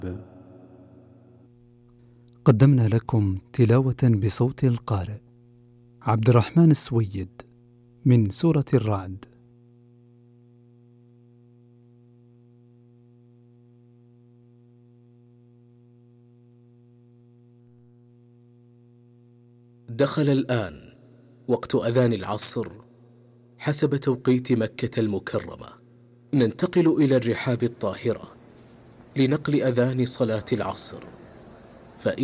قدمنا لكم تلاوة بصوت القارئ عبد الرحمن السويد من سورة الرعد. دخل الآن وقت أذان العصر حسب توقيت مكة المكرمة. ننتقل إلى الرحاب الطاهرة لنقل أذان صلاة العصر.